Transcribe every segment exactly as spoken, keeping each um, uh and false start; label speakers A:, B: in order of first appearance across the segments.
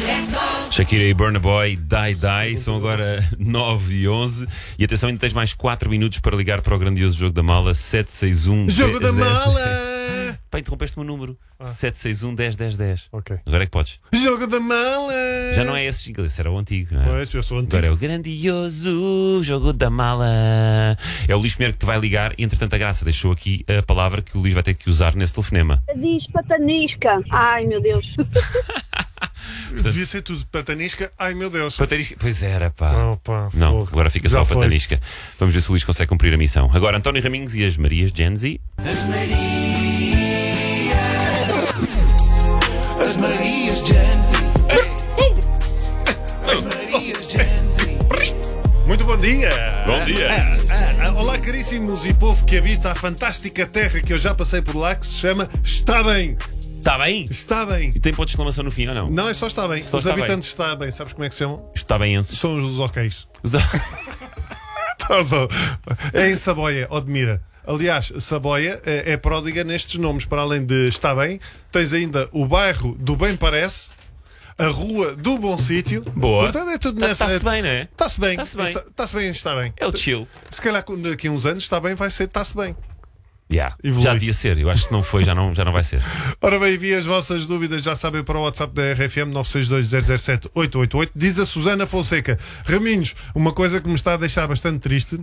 A: Shakira e Burna Boy, Die Die, são agora nove e onze. E atenção, ainda tens mais quatro minutos para ligar para o grandioso Jogo da Mala. Sete seis um
B: Jogo da Mala!
A: Pá, interrompeste-me o número. ah. sete seis um, dez, dez, dez.
B: Ok.
A: Agora é que podes.
B: Jogo da Mala!
A: Já não é esse jingle, esse era o antigo, não é?
B: Pois, eu sou antigo.
A: Agora é o grandioso Jogo da Mala. É o Luís Pinheiro que te vai ligar. E entretanto a Graça deixou aqui a palavra que o Luís vai ter que usar nesse telefonema.
C: Diz patanisca. Ai, meu Deus.
B: Devia ser tudo patanisca. Ai, meu Deus.
A: Patanisca. Pois era, pá.
B: Oh, pá
A: não,
B: fogo.
A: agora fica
B: Já
A: só
B: foi.
A: patanisca. Vamos ver se o Luís consegue cumprir a missão. Agora António Raminhos e as Marias Gen Z.
D: As Marias, as Marias Gen Z. As Marias Gen Z.
B: Muito bom dia.
A: Bom dia.
B: Ah, ah, ah, olá, caríssimos e povo que habita a fantástica terra que eu já passei por lá, que se chama Está Bem.
A: Está bem?
B: Está bem.
A: E tem ponto de exclamação no fim ou não?
B: Não, é só Está Bem.
A: Só
B: Os
A: está
B: habitantes Está Bem. Sabes como é que se chamam?
A: Está bem, Enses.
B: São os okéis. É em Saboia, Odmira. Aliás, Saboia é, é pródiga nestes nomes. Para além de Está Bem, tens ainda o bairro do Bem Parece, a rua do Bom Sítio.
A: Boa.
B: Portanto, é tudo nessa.
A: Está-se bem, não é?
B: Está-se bem.
A: Está-se bem.
B: Está- Está-se bem, está bem.
A: É o chill.
B: Se calhar daqui a uns anos Está Bem vai ser Está-se bem.
A: Yeah.
B: Evolui.
A: Já devia ser. Eu acho que se não foi, já não, já não vai ser.
B: Ora bem, enviem as vossas dúvidas, já sabem, para o WhatsApp da R F M nove seis dois zero zero sete oito oito oito. Diz a Susana Fonseca: Raminhos, uma coisa que me está a deixar bastante triste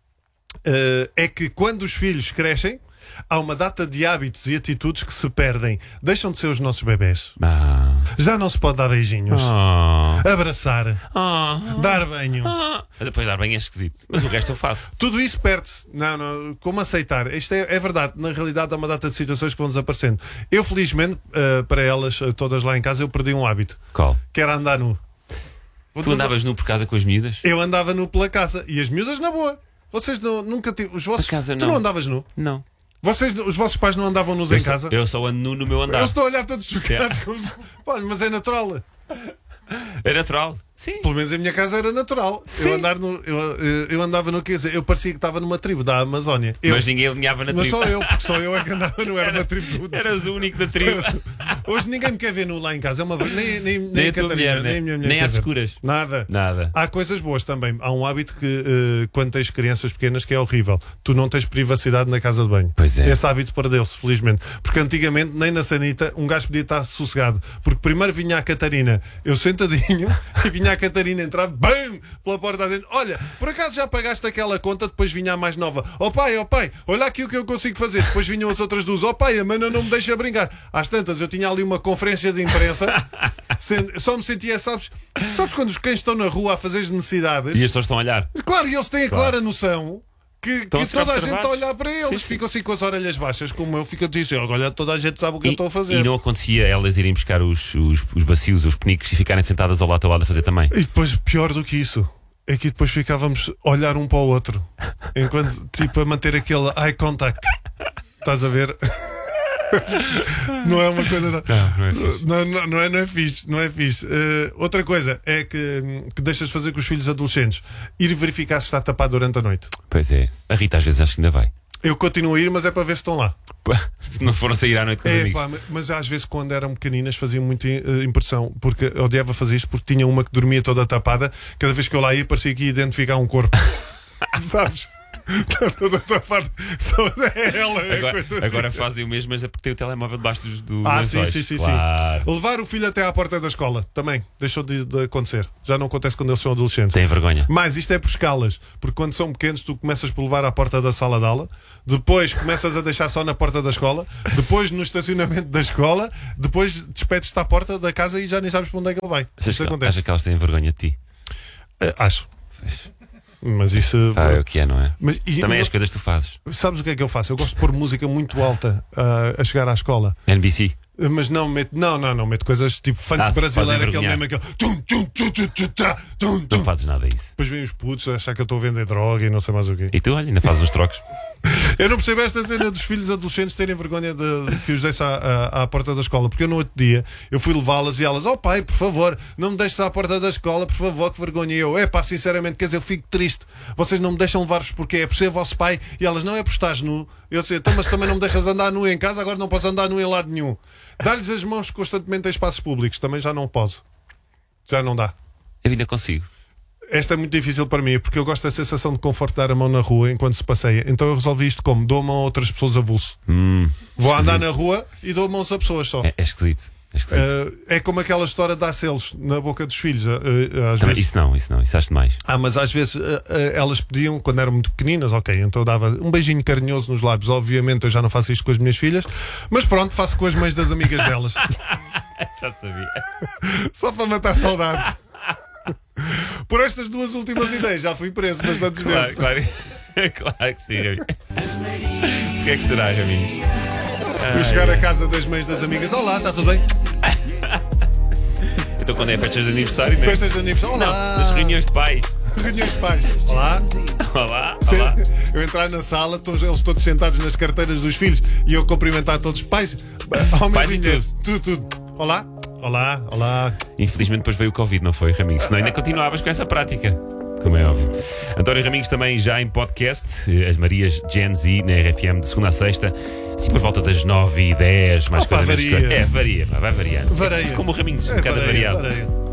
B: eh, é que quando os filhos crescem, há uma data de hábitos e atitudes que se perdem. Deixam de ser os nossos bebés.
A: Ah.
B: Já não se pode dar beijinhos,
A: Ah.
B: abraçar,
A: Ah.
B: dar banho.
A: Ah. Depois dar bem é esquisito. Mas o resto eu faço.
B: Tudo isso perde-se. Não, não, como aceitar? Isto é, é verdade. Na realidade, há uma data de situações que vão desaparecendo. Eu, felizmente, eh, para elas, eh, todas lá em casa, eu perdi um hábito,
A: Qual?
B: que era andar nu.
A: Tu andavas nu por casa com as miúdas?
B: Eu andava nu pela casa e as miúdas na boa. Vocês não, nunca tiveram. Os vossos.
A: Por casa,
B: Tu
A: não.
B: não andavas nu?
A: Não.
B: Vocês, os vossos pais não andavam nus em
A: Eu só,
B: casa?
A: eu só ando nu no meu andar.
B: Eu estou a olhar todos chocados. Como se... Olha, mas é natural.
A: É natural. Sim.
B: Pelo menos em minha casa era natural.
A: Sim.
B: Eu, andar no, eu, eu, eu andava no. Quer dizer, eu parecia que estava numa tribo da Amazónia. Eu,
A: Mas ninguém alinhava na
B: mas
A: tribo.
B: só eu, porque só eu é que andava nu, era uma tribo do.
A: Eras o único da tribo.
B: Hoje ninguém me quer ver nu lá em casa. É uma... Nem, nem, nem,
A: Nem
B: a
A: a tua
B: Catarina,
A: mulher, né?
B: nem a minha mulher.
A: Nem
B: quer
A: às
B: ver.
A: escuras.
B: Nada.
A: Nada.
B: Há coisas boas também. Há um hábito que, eh, quando tens crianças pequenas, que é horrível. Tu não tens privacidade na casa de banho.
A: Pois é.
B: Esse hábito perdeu-se, felizmente. Porque antigamente, nem na sanita, um gajo podia estar sossegado. Porque primeiro vinha a Catarina, eu sentadinho, e vinha a Catarina entrar, BAM! Pela porta dentro. Olha, por acaso já pagaste aquela conta? Depois vinha a mais nova. Ó pai, ó pai, olha aqui o que eu consigo fazer. Depois vinham as outras duas. Ó pai, a mana não me deixa brincar. Às tantas, eu tinha ali uma conferência de imprensa. Sen- Só me sentia, sabes? Sabes quando os cães estão na rua a fazer as necessidades?
A: E as pessoas estão a olhar.
B: Claro, e eles têm a
A: Claro.
B: clara noção que,
A: Estão a
B: que
A: ser
B: toda a gente está a
A: observados.
B: olhar para eles.
A: Sim, sim.
B: Ficam assim com as orelhas baixas, como eu fico a dizer: olha, toda a gente sabe o que eu estou a fazer.
A: E não acontecia elas irem buscar os, os, os bacios, os penicos e ficarem sentadas ao lado ao lado a fazer também.
B: E depois, pior do que isso, é que depois ficávamos a olhar um para o outro, enquanto, tipo, a manter aquele eye contact. Estás a ver? Não é uma coisa. Não,
A: não é fixe.
B: não, não, não é, não é fixe. Não é fixe. Eh, outra coisa é que, que deixas fazer com os filhos adolescentes: ir verificar se está tapado durante a noite.
A: Pois é. A Rita às vezes acho que ainda vai.
B: Eu continuo a ir, mas é para ver se estão lá.
A: Se não foram sair à noite com os
B: É,
A: amigos.
B: pá, mas às vezes quando eram pequeninas fazia muita eh, impressão, porque eu odiava fazer isto, porque tinha uma que dormia toda tapada. Cada vez que eu lá ia, parecia que ia identificar um corpo. Sabes? Está toda tapada. Só é ela. É
A: Agora,
B: coitadinha.
A: agora fazem o mesmo, mas é porque tem o telemóvel debaixo dos do
B: Ah, sim,
A: lençóis.
B: sim, sim,
A: Claro.
B: sim. Levar o filho até à porta da escola também deixou de, de acontecer. Já não acontece quando eles são adolescentes.
A: Tem vergonha.
B: Mas isto é por escalas, porque quando são pequenos tu começas por levar à porta da sala de aula, depois começas a deixar só na porta da escola, depois no estacionamento da escola, depois despedes-te à porta da casa e já nem sabes para onde é que ele vai.
A: Achas
B: Isto
A: que,
B: acontece.
A: achas que elas têm vergonha de ti?
B: Eh, acho.
A: Pois.
B: Mas isso.
A: Ah, é o que é, não é?
B: Mas, e-
A: Também
B: não-
A: as coisas que tu fazes.
B: Sabes o que é que eu faço? Eu gosto de pôr música muito alta ah, a chegar à escola.
A: N B C.
B: Mas não, meto, não, não, não, meto coisas tipo funk
A: Ah, se
B: brasileiro,
A: fazem
B: aquele
A: envergonhar.
B: mesmo, aquele. Tum, tum, tum, tum, tum, tá, tum, tum.
A: Não fazes nada disso.
B: Depois vêm os putos a achar que eu estou a vender droga e não sei mais o quê.
A: E tu, olha, ainda fazes uns trocos.
B: Eu não percebo esta cena dos filhos adolescentes terem vergonha de, que os deixe à, à, à porta da escola, porque eu no outro dia eu fui levá-las e elas: oh pai, por favor, não me deixes à porta da escola, por favor, que vergonha. E eu: é pá, sinceramente, quer dizer, eu fico triste, vocês não me deixam levar-vos porque é por ser vosso pai. E elas: não é por estás nu. Eu disse: então, mas também não me deixas andar nu em casa, agora não posso andar nu em lado nenhum. Dá-lhes as mãos constantemente em espaços públicos, também já não posso. Já não dá.
A: Eu ainda consigo.
B: Esta é muito difícil para mim, porque eu gosto da sensação de conforto de dar a mão na rua enquanto se passeia. Então eu resolvi isto como? Dou a mão a outras pessoas avulso.
A: Hum,
B: Vou andar
A: esquisito.
B: na rua e dou mãos a pessoas só.
A: É, é esquisito. É, esquisito.
B: Uh, é como aquela história de dar selos na boca dos filhos. uh, uh, às
A: Também,
B: vezes.
A: isso não, isso não, isso acho demais.
B: Ah, mas às vezes uh, uh, elas pediam, quando eram muito pequeninas, ok, então eu dava um beijinho carinhoso nos lábios. Obviamente eu já não faço isto com as minhas filhas, mas pronto, faço com as mães das amigas delas.
A: Já sabia.
B: Só para matar saudades. Por estas duas últimas ideias já fui preso bastantes
A: Claro,
B: vezes.
A: claro, claro que sim, Raminhos. O que é que será, Raminhos?
B: Fui chegar à casa das mães das amigas. Olá, está tudo bem?
A: Então quando é festas de aniversário, né?
B: Festas de aniversário. Olá.
A: Nas reuniões de pais.
B: Reuniões de pais. Olá.
A: Olá,
B: Sim.
A: olá.
B: Eu entrar na sala, todos, eles todos sentados nas carteiras dos filhos e eu cumprimentar todos os pais. Ao
A: Pais e
B: mesinho, tudo, tudo. Olá. Olá, olá.
A: Infelizmente depois veio o Covid, não foi, Raminhos? Senão ainda continuavas com essa prática. Como é óbvio. António Raminhos também já em podcast, As Marias Gen Z, na R F M, de segunda a sexta, assim por volta das nove e dez, mais
B: Opa,
A: coisa menos
B: varia.
A: coisa. É, varia, pá, vai variando.
B: Vareia.
A: Como o Raminhos, um
B: É,
A: bocado
B: vareia,
A: variado.
B: vareia.